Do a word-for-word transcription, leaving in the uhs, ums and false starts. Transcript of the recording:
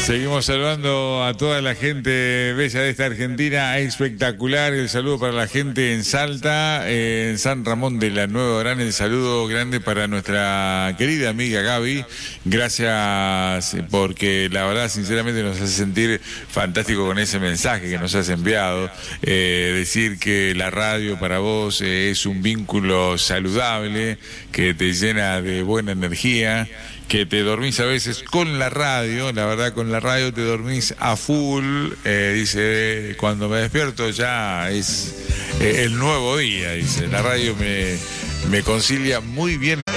Seguimos saludando a toda la gente bella de esta Argentina, espectacular. El saludo para la gente en Salta, eh, en San Ramón de la Nueva Orán. El saludo grande para nuestra querida amiga Gaby. Gracias porque la verdad, sinceramente, nos hace sentir fantástico con ese mensaje que nos has enviado. Eh, decir que la radio para vos eh, es un vínculo saludable, que te llena de buena energía, que te dormís a veces con la radio, la verdad con la radio te dormís a full, eh, dice, cuando me despierto ya es eh, el nuevo día, dice, la radio me, me concilia muy bien.